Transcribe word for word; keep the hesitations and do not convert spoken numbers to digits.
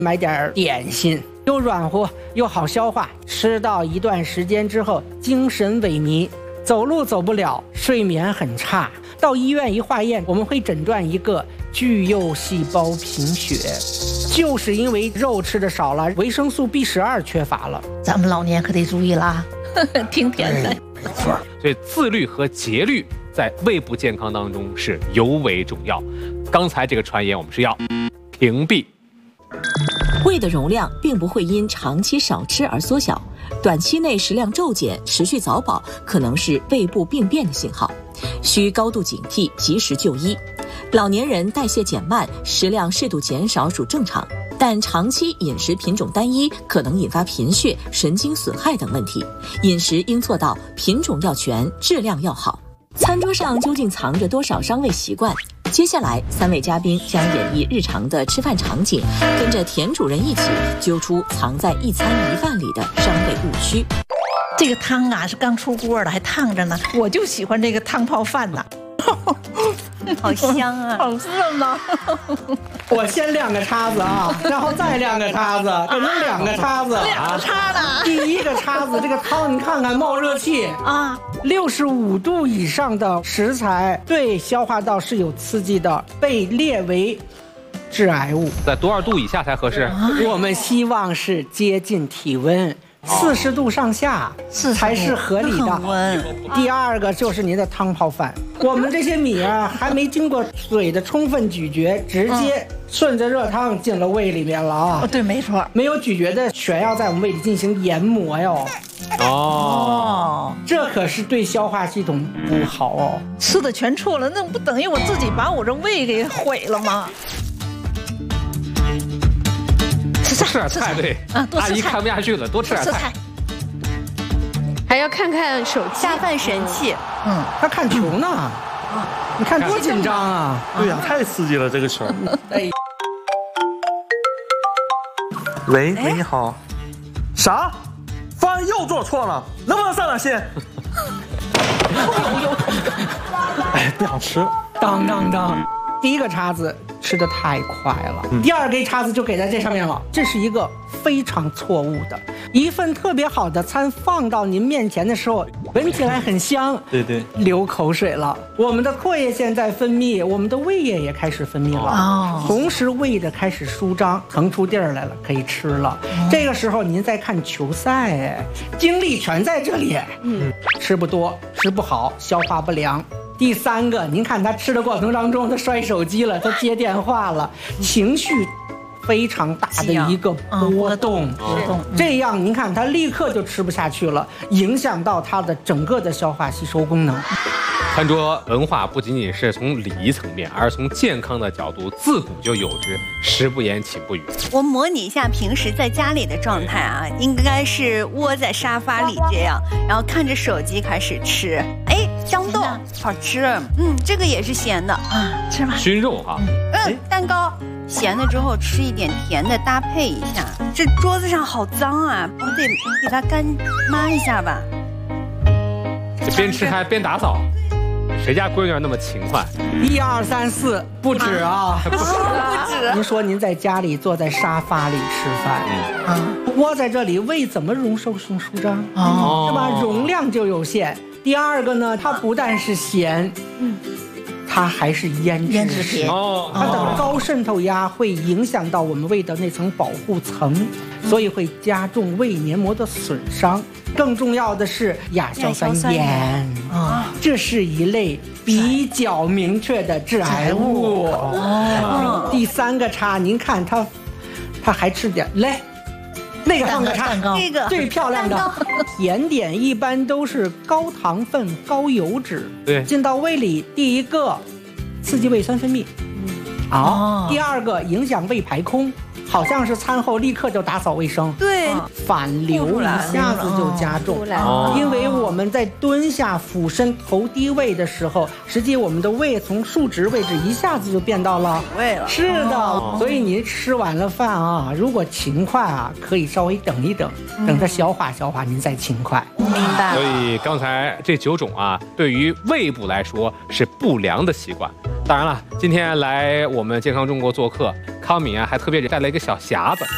买点点心，又软和又好消化。吃到一段时间之后，精神萎靡，走路走不了，睡眠很差。到医院一化验，我们会诊断一个巨幼细胞贫血，就是因为肉吃的少了，维生素 B 十二 缺乏了。 咱们老年可得注意啦，挺甜的。 没错，所以自律和节律在胃部健康当中是尤为重要。刚才这个传言我们是要屏蔽。 胃的容量并不会因长期少吃而缩小，短期内食量骤减、持续早饱可能是胃部病变的信号，需高度警惕，及时就医。老年人代谢减慢，食量适度减少属正常，但长期饮食品种单一可能引发贫血、神经损害等问题。饮食应做到品种要全，质量要好。餐桌上究竟藏着多少伤胃习惯？接下来，三位嘉宾将演绎日常的吃饭场景，跟着田主任一起揪出藏在一餐一饭里的伤胃误区。 这个汤啊是刚出锅的，还烫着呢，我就喜欢这个汤泡饭呐。 好香啊， 好热闹。 我先亮个叉子啊，然后再亮个叉子，变成两个叉子， 两个叉呢。 第一个叉子，这个汤你看看冒热气啊， 六十五度以上的食材对消化道是有刺激的，被列为致癌物。 在多少度以下才合适？ 我们希望是接近体温。四十度上下才是合理的。第二个就是您的汤泡饭，我们这些米啊还没经过水的充分咀嚼，直接顺着热汤进了胃里面了啊。 哦，对，没错， 没有咀嚼的全要在我们胃里进行研磨哟。 哦， 这可是对消化系统不好哦。 吃的全错了，那不等于我自己把我这胃给毁了吗？ 多吃点菜，对， 啊， 阿姨看不下去了，多吃点菜。 还要看看手机，下饭神器。 嗯，他看球呢，啊，你看多紧张啊！ 对呀，太刺激了这个球。 哎， 喂喂，你好。啥？方案又做错了，能不能上点心？哎，不想吃。 当当当，第一个叉子吃得太快了，嗯、第二根叉子就给在这上面了，这是一个非常错误的。一份特别好的餐放到您面前的时候，闻起来很香， 对对， 流口水了。我们的唾液腺在分泌，我们的胃液也开始分泌了，哦，同时胃的开始舒张，腾出地儿来了，可以吃了。哦、这个时候您在看球赛，哎，精力全在这里，嗯，吃不多，吃不好，消化不良。第三个，您看他吃的过程当中，他摔手机了，他接电话了，情绪非常大的一个波动，波动。这样您看他立刻就吃不下去了，影响到他的整个的消化吸收功能。 餐桌文化不仅仅是从礼仪层面，而是从健康的角度，自古就有之，食不言，寝不语。 我模拟一下平时在家里的状态啊，应该是窝在沙发里这样，然后看着手机开始吃。哎，香豆好吃，嗯，这个也是咸的啊，吃吧。 熏肉哈， 嗯，蛋糕咸的之后吃一点甜的搭配一下。这桌子上好脏啊，我得给它干抹一下吧。 这边吃还边打扫。谁家闺女那么勤快？ 一二三四，不止啊， 不止，不止。 您说您在家里坐在沙发里吃饭，啊，窝在这里，胃怎么容受性舒张？哦，是吧？容量就有限。第二个呢，它不但是咸，嗯，它还是腌制腌制品， 哦，它的高渗透压会影响到我们胃的那层保护层，所以会加重胃黏膜的损伤。更重要的是亚硝酸盐啊，这是一类比较明确的致癌物。哦，第三个叉，您看它，它还吃点来，那个放个叉， 这个最漂亮的甜点一般都是高糖分、高油脂， 对， 进到胃里，第一个刺激胃酸分泌，好，第二个影响胃排空。好像是餐后立刻就打扫卫生， 对， 反流一下子就加重，哦，因为我们在蹲下俯身头低位的时候，实际我们的胃从竖直位置一下子就变到了位了， 是的，哦，所以您吃完了饭啊，如果勤快啊，可以稍微等一等，嗯，等它消化消化，您再勤快。 明白。 所以刚才这九种啊，对于胃部来说是不良的习惯。当然了，今天来我们健康中国做客，康敏啊还特别带来一个小匣子。